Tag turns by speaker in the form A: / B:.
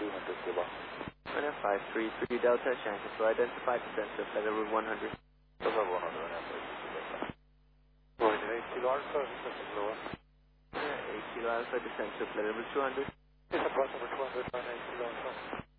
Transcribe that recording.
A: Kilo.
B: 533 Delta, Shanghai to identify descent to flight level 100.
A: Delta 100, going to 8 Kilo Alpha, descending lower.
B: 8 Kilo Alpha, descent to flight level 200.
A: Yes, approach number 200, 8 Kilo Alpha.